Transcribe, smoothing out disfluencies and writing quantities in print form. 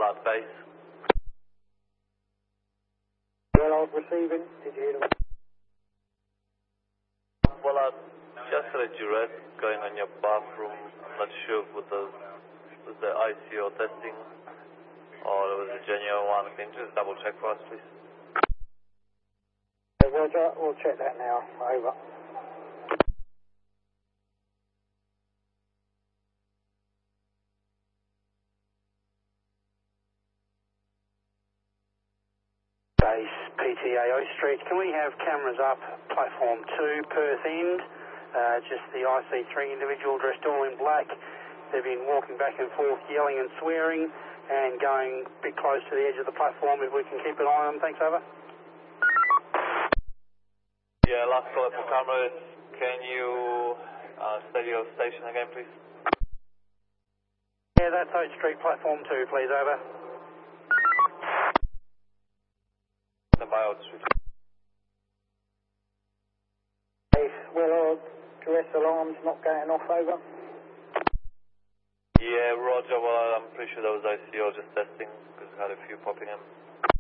Willard base. Willard receiving, did you hear them? Willard, just read duress going on your bathroom. I'm not sure if it was the ICO testing or it was a genuine one. Can you just double check for us, please? Roger, we'll check that now. Over. Base PTA O Street. Can we have cameras up platform 2, Perth end? Just the IC3 individual dressed all in black. They've been walking back and forth, yelling and swearing, and going a bit close to the edge of the platform. If we can keep an eye on them, thanks, over. Yeah, last call for cameras. Can you steady your station again, please? Yeah, that's O Street, platform 2, please, over. Stand by O Street. Well, dress alarms not going off, over. Yeah, roger. Well, I'm pretty sure that was ICO just testing because we had a few popping in.